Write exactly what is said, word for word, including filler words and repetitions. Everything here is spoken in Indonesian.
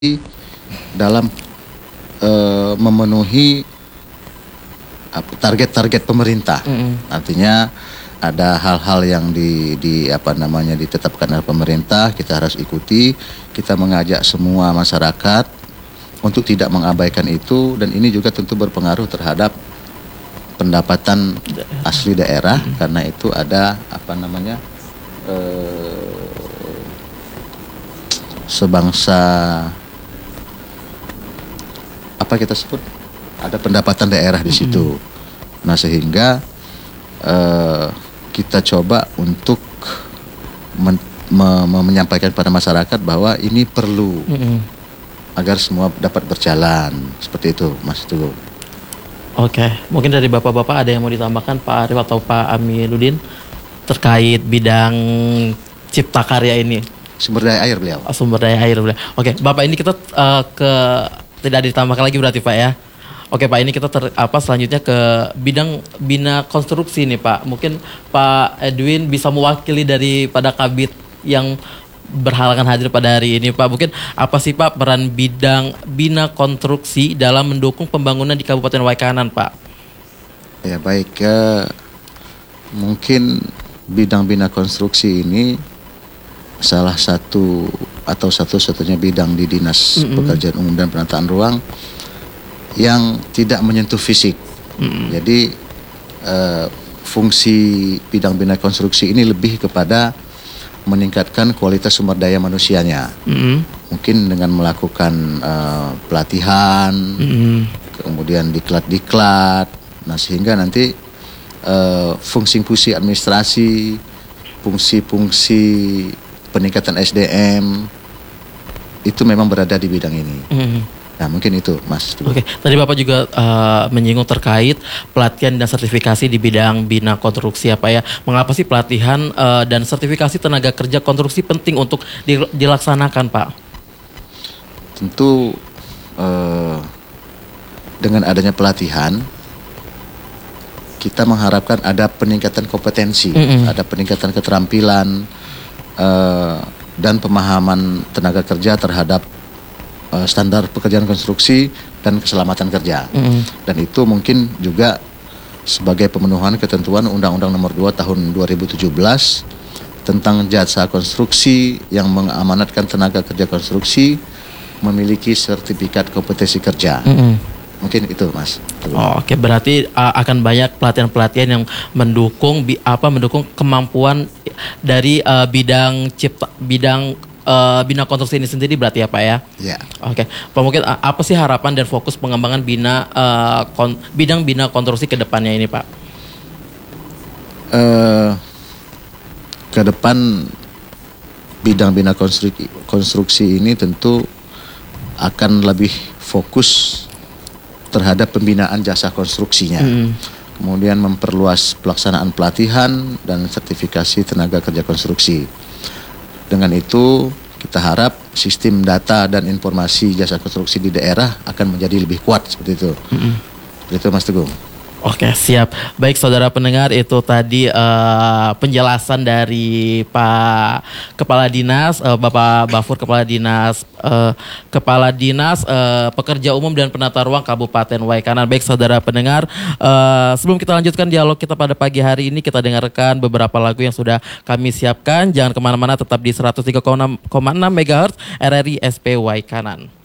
dalam uh, memenuhi target-target pemerintah. Mm-hmm. Artinya ada hal-hal yang di, di apa namanya ditetapkan oleh pemerintah, kita harus ikuti. Kita mengajak semua masyarakat untuk tidak mengabaikan itu, dan ini juga tentu berpengaruh terhadap pendapatan asli daerah. Mm-hmm. Karena itu ada apa namanya uh, sebangsa apa kita sebut ada pendapatan daerah di situ. Mm-hmm. Nah sehingga uh, kita coba untuk men- me- me- menyampaikan pada masyarakat bahwa ini perlu mm-hmm. agar semua dapat berjalan seperti itu, Mas Teguh. Oke, mungkin dari bapak-bapak ada yang mau ditambahkan, Pak Arif atau Pak Amiruddin terkait bidang cipta karya ini? Sumber daya air beliau. Oh, sumber daya air beliau. Oke, Bapak ini kita uh, ke tidak ditambahkan lagi berarti Pak ya. Oke Pak, ini kita ter, apa selanjutnya ke bidang bina konstruksi nih Pak. Mungkin Pak Edwin bisa mewakili daripada Kabid yang berhalangan hadir pada hari ini Pak. Mungkin apa sih Pak peran bidang bina konstruksi dalam mendukung pembangunan di Kabupaten Waikanan Pak? Ya baik, uh, mungkin bidang bina konstruksi ini salah satu atau satu-satunya bidang di Dinas mm-hmm. Pekerjaan Umum dan Penataan Ruang yang tidak menyentuh fisik. Mm-hmm. Jadi uh, fungsi bidang bina konstruksi ini lebih kepada meningkatkan kualitas sumber daya manusianya. Mm-hmm. Mungkin dengan melakukan uh, pelatihan, mm-hmm. kemudian diklat-diklat. Nah sehingga nanti uh, fungsi-fungsi administrasi, fungsi-fungsi peningkatan S D M itu memang berada di bidang ini. Mm-hmm. Nah mungkin itu Mas. Oke, tadi Bapak juga uh, menyinggung terkait pelatihan dan sertifikasi di bidang bina konstruksi apa ya? Mengapa sih pelatihan uh, dan sertifikasi tenaga kerja konstruksi penting untuk dilaksanakan Pak? Tentu uh, dengan adanya pelatihan kita mengharapkan ada peningkatan kompetensi, mm-hmm. ada peningkatan keterampilan uh, dan pemahaman tenaga kerja terhadap uh, standar pekerjaan konstruksi dan keselamatan kerja. Mm-hmm. Dan itu mungkin juga sebagai pemenuhan ketentuan Undang-Undang Nomor dua Tahun dua ribu tujuh belas tentang jasa konstruksi yang mengamanatkan tenaga kerja konstruksi memiliki sertifikat kompetensi kerja. Mm-hmm. Mungkin itu Mas. Oh, Oke, okay. Berarti uh, akan banyak pelatihan-pelatihan yang mendukung bi, apa mendukung kemampuan dari uh, bidang cipta bidang uh, bina konstruksi ini sendiri berarti ya Pak ya? Iya. Oke, okay. Pak mungkin uh, apa sih harapan dan fokus pengembangan bina uh, kon, bidang bina konstruksi ke depannya ini Pak? Uh, ke depan bidang bina konstruksi konstruksi ini tentu akan lebih fokus terhadap pembinaan jasa konstruksinya, mm. kemudian memperluas pelaksanaan pelatihan dan sertifikasi tenaga kerja konstruksi. Dengan itu kita harap sistem data dan informasi jasa konstruksi di daerah akan menjadi lebih kuat seperti itu. Mm. Seperti itu Mas Teguh. Oke siap, baik saudara pendengar, itu tadi uh, penjelasan dari Pak Kepala Dinas, uh, Bapak Bafur Kepala Dinas uh, Kepala Dinas uh, Pekerja Umum dan Penata Ruang Kabupaten Waikanan. Baik saudara pendengar, uh, sebelum kita lanjutkan dialog kita pada pagi hari ini, kita dengarkan beberapa lagu yang sudah kami siapkan. Jangan kemana-mana, tetap di seratus tiga koma enam megahertz R R I S P Waikanan.